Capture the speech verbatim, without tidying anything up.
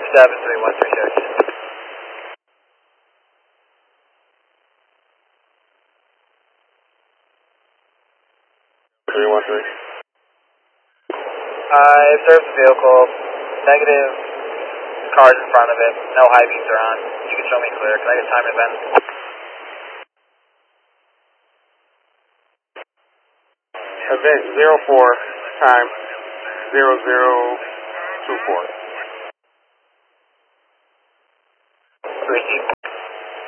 seven three one three six. three one three. I observed the vehicle. Negative. Cars in front of it. No high beams are on. You can show me clear. Can I get time and event? Event zero four, time zero zero two four. Receive.